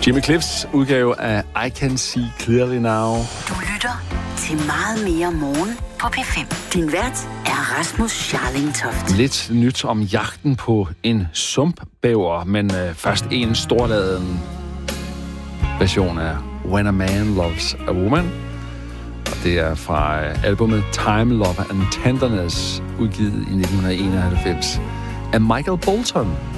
Jimmy Cliffs udgave af I Can See Clearly Now. Du lytter til Meget mere morgen på P5. Din vært er Rasmus Scharling Toft. Lidt nyt om jagten på en sumpbæver, men først en storladen version af When a Man Loves a Woman. Og det er fra albumet Time, Love and Tenderness, udgivet i 1991 af Michael Bolton.